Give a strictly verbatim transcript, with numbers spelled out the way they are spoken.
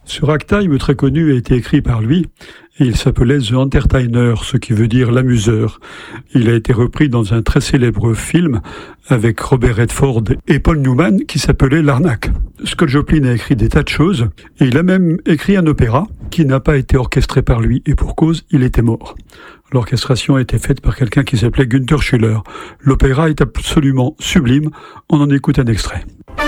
Ce ragtime très connu a été écrit par lui et il s'appelait The Entertainer, ce qui veut dire l'amuseur. Il a été repris dans un très célèbre film avec Robert Redford et Paul Newman qui s'appelait L'Arnaque. Scott Joplin a écrit des tas de choses et il a même écrit un opéra qui n'a pas été orchestré par lui et pour cause, il était mort. L'orchestration a été faite par quelqu'un qui s'appelait Günther Schuller. L'opéra est absolument sublime, on en écoute un extrait.